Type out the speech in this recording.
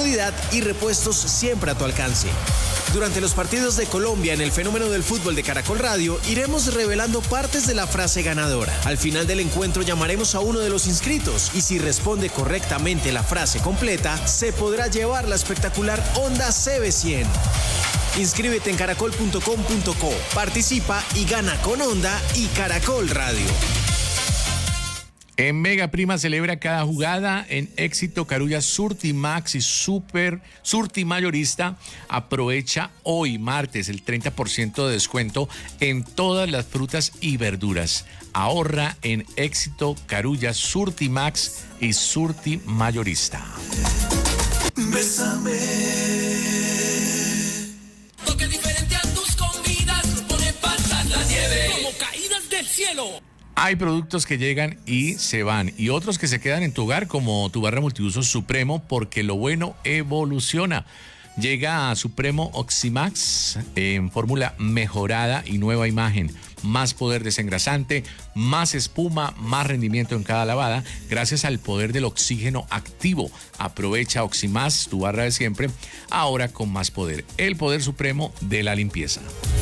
comodidad y repuestos siempre a tu alcance. Durante los partidos de Colombia en el Fenómeno del Fútbol de Caracol Radio, iremos revelando partes de la frase ganadora. Al final del encuentro llamaremos a uno de los inscritos y si responde correctamente la frase completa, se podrá llevar la espectacular Honda CB100. Inscríbete en caracol.com.co, participa y gana con Honda y Caracol Radio. En Mega Prima celebra cada jugada en Éxito, Carulla, Surtimax y Super Surti Mayorista. Aprovecha hoy martes el 30% de descuento en todas las frutas y verduras. Ahorra en Éxito, Carulla, Surtimax y Surti Mayorista. Bésame. Toque diferente a tus comidas, pone pasar la nieve como caídas del cielo. Hay productos que llegan y se van y otros que se quedan en tu hogar como tu barra multiuso Supremo porque lo bueno evoluciona. Llega a Supremo Oximax en fórmula mejorada y nueva imagen. Más poder desengrasante, más espuma, más rendimiento en cada lavada gracias al poder del oxígeno activo. Aprovecha Oximax, tu barra de siempre, ahora con más poder. El poder supremo de la limpieza.